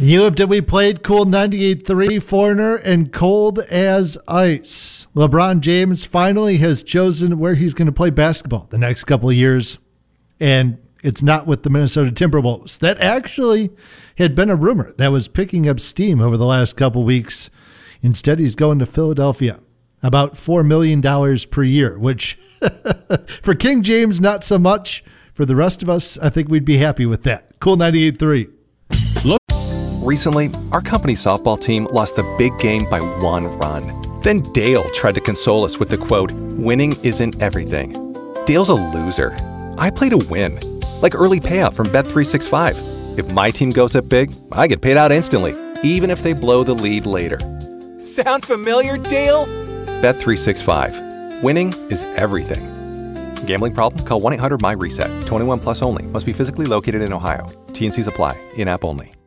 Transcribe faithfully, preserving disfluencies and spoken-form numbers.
You have we played Cool ninety-eight three, Foreigner, and Cold as Ice. LeBron James finally has chosen where he's going to play basketball the next couple of years, and it's not with the Minnesota Timberwolves. That actually had been a rumor that was picking up steam over the last couple weeks. Instead, he's going to Philadelphia. About four million dollars per year, which for King James, not so much. For the rest of us, I think we'd be happy with that. Cool ninety-eight three. Look. Recently, our company softball team lost the big game by one run. Then Dale tried to console us with the quote, "Winning isn't everything." Dale's a loser. I play to win. Like early payout from Bet three sixty-five. If my team goes up big, I get paid out instantly, even if they blow the lead later. Sound familiar, Dale? Bet three sixty-five. Winning is everything. Gambling problem? Call one eight hundred M Y RESET. twenty-one plus only. Must be physically located in Ohio. T N Cs apply. In-app only.